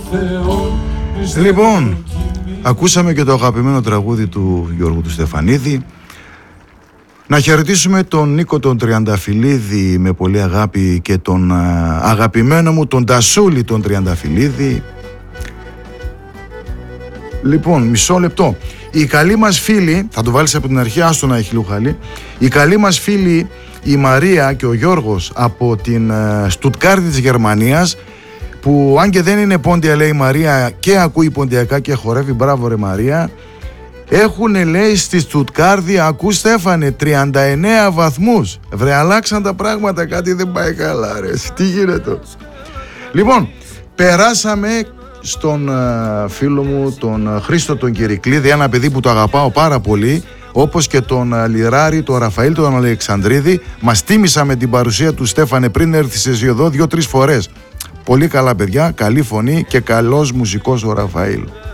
Λοιπόν, ακούσαμε και το αγαπημένο τραγούδι του Γιώργου του Στεφανίδη. Να χαιρετήσουμε τον Νίκο τον Τριανταφυλλίδη με πολύ αγάπη και τον αγαπημένο μου τον Τασούλη τον Τριανταφυλλίδη. Λοιπόν, μισό λεπτό. Οι καλοί μας φίλοι, θα το βάλεις από την αρχή, άστο να έχει λουχαλή. Οι καλοί μας φίλοι, η Μαρία και ο Γιώργος από την Στουτκάρδη της Γερμανίας, που αν και δεν είναι πόντια, λέει η Μαρία, και ακούει ποντιακά και χορεύει, μπράβο ρε Μαρία, έχουν, λέει, στη Στουτκάρδη, ακούς Στέφανε, 39 βαθμούς. Βρε, αλλάξαν τα πράγματα, κάτι δεν πάει καλά ρε, τι γίνεται. Λοιπόν, περάσαμε στον φίλο μου τον Χρήστο τον Κυρικλίδη, ένα παιδί που το αγαπάω πάρα πολύ, όπως και τον Λιράρη, τον Ραφαήλ, τον Αλεξανδρίδη. Μας τίμησα με την παρουσία του Στέφανε πριν έρθεις εσύ εδώ 2-3 φορές. Πολύ καλά παιδιά, καλή φωνή και καλός μουσικός ο Ραφαήλ.